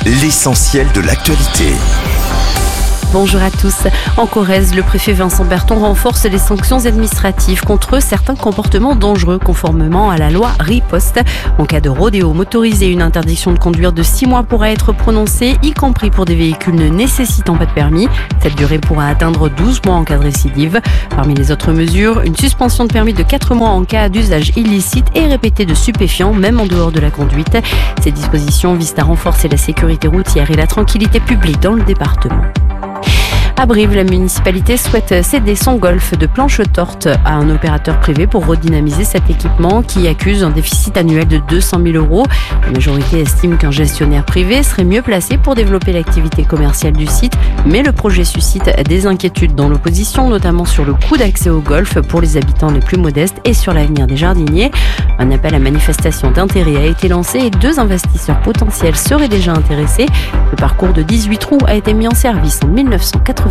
l'essentiel de l'actualité. Bonjour à tous. En Corrèze, le préfet Vincent Berton renforce les sanctions administratives contre certains comportements dangereux conformément à la loi Riposte. En cas de rodéo motorisé, une interdiction de conduire de 6 mois pourra être prononcée, y compris pour des véhicules ne nécessitant pas de permis. Cette durée pourra atteindre 12 mois en cas de récidive. Parmi les autres mesures, une suspension de permis de 4 mois en cas d'usage illicite et répété de stupéfiants, même en dehors de la conduite. Ces dispositions visent à renforcer la sécurité routière et la tranquillité publique dans le département. À Brive, la municipalité souhaite céder son golf de planche-torte à un opérateur privé pour redynamiser cet équipement qui accuse un déficit annuel de 200 000 €. La majorité estime qu'un gestionnaire privé serait mieux placé pour développer l'activité commerciale du site, mais le projet suscite des inquiétudes dans l'opposition, notamment sur le coût d'accès au golf pour les habitants les plus modestes et sur l'avenir des jardiniers. Un appel à manifestation d'intérêt a été lancé et 2 investisseurs potentiels seraient déjà intéressés. Le parcours de 18 trous a été mis en service en 1994.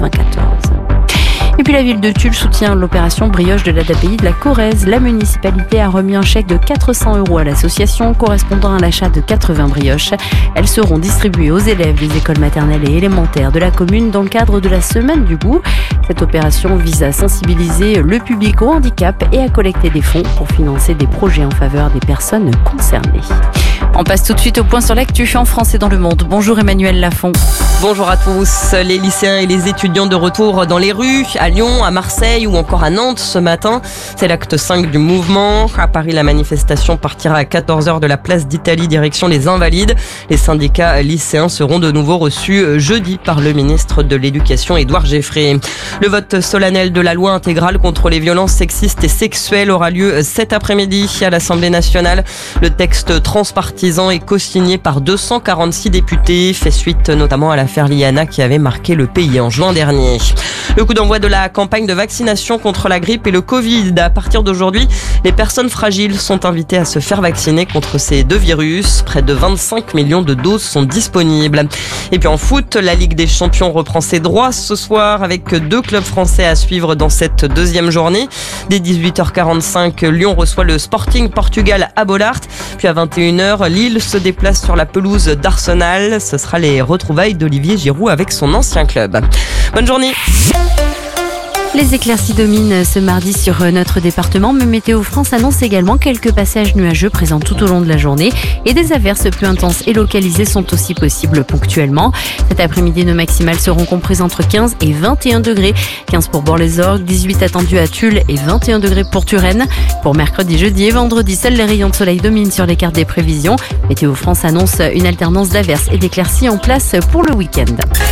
Et puis la ville de Tulle soutient l'opération brioche de l'ADAPI de la Corrèze. La municipalité a remis un chèque de 400 € à l'association correspondant à l'achat de 80 brioches. Elles seront distribuées aux élèves des écoles maternelles et élémentaires de la commune dans le cadre de la Semaine du goût. Cette opération vise à sensibiliser le public au handicap et à collecter des fonds pour financer des projets en faveur des personnes concernées. On passe tout de suite au point sur l'actu en France et dans le monde. Bonjour Emmanuel Lafont. Bonjour à tous. Les lycéens et les étudiants de retour dans les rues, à Lyon, à Marseille ou encore à Nantes ce matin. C'est l'acte 5 du mouvement. À Paris, la manifestation partira à 14h de la place d'Italie, direction les Invalides. Les syndicats lycéens seront de nouveau reçus jeudi par le ministre de l'Éducation, Édouard Geffray. Le vote solennel de la loi intégrale contre les violences sexistes et sexuelles aura lieu cet après-midi à l'Assemblée nationale. Le texte transpartisan est co-signé par 246 députés, fait suite notamment à l'affaire Liana qui avait marqué le pays en juin dernier. Le coup d'envoi de la campagne de vaccination contre la grippe et le Covid. À partir d'aujourd'hui, les personnes fragiles sont invitées à se faire vacciner contre ces 2 virus. Près de 25 millions de doses sont disponibles. Et puis en foot, la Ligue des Champions reprend ses droits ce soir avec 2 clubs français à suivre dans cette 2e journée. Dès 18h45, Lyon reçoit le Sporting Portugal à Bollaert. Puis à 21h, Lille se déplace sur la pelouse d'Arsenal. Ce sera les retrouvailles d'Olivier Giroud avec son ancien club. Bonne journée. Les éclaircies dominent ce mardi sur notre département, mais Météo France annonce également quelques passages nuageux présents tout au long de la journée et des averses peu intenses et localisées sont aussi possibles ponctuellement. Cet après-midi, nos maximales seront comprises entre 15 et 21 degrés. 15 pour Bord-les-Orgues, 18 attendus à Tulle et 21 degrés pour Turenne. Pour mercredi, jeudi et vendredi, seuls les rayons de soleil dominent sur les cartes des prévisions. Météo France annonce une alternance d'averses et d'éclaircies en place pour le week-end.